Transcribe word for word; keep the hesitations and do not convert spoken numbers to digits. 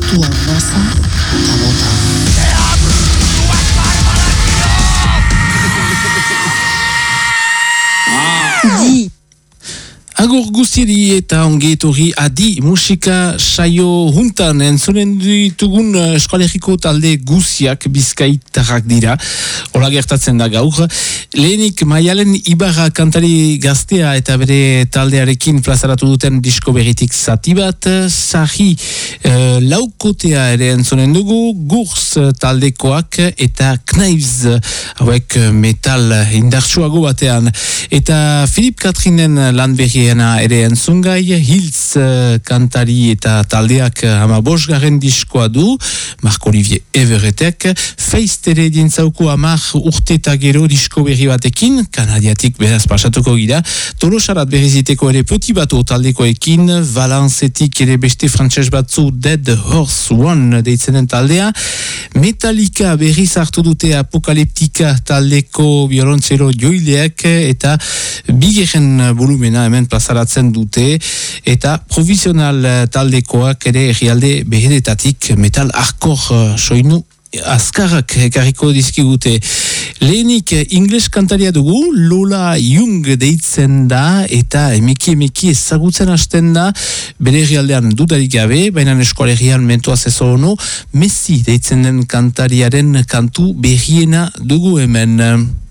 Toi, Vincent, ta montagne. Dis. Agur guztieri eta ongi etorri adi musika saio juntan entzunen ditugun eskolegiko talde guziak bizkaitarrak dira. Hola gertatzen da gaur. Lehenik Maialen Ibarra kantari gaztea eta bere taldearekin plazaratu duten disko berritik zati bat. Zahi uh, laukotea ere entzunen dugu, Gurs taldekoak eta Knives hauek metal indartsuago batean. Eta Philip Katrinen lan berri ere entzungai, Hills uh, kantari eta taldeak hama bosgarren diskoa du, Marc-Olivier Everettek, Feist ere dintzauko hamar urte eta gero disko berri batekin, kanadiatik beraz pasatuko gira, Tolosarat berriziteko ere peti bato taldekoekin, Valencetik ere beste frantses batzu Dead Horse One deitzenen taldea, Metallica berriz hartu dute Apokaliptika taldeko violontzelo joileak eta bigeren volumena hemen plazaratzen dute eta provisional taldekoak ere herrialde beheretatik metal hardcore soinu azkarrak ekarriko dizkigute. Lehenik ingles kantaria dugu, Lola Young deitzen da eta emeki emeki ezagutzen hasten da bere herrialdean dudarik gabe, baina eskolegian mentua zezo ono, Messi deitzen den kantariaren kantu berriena dugu hemen.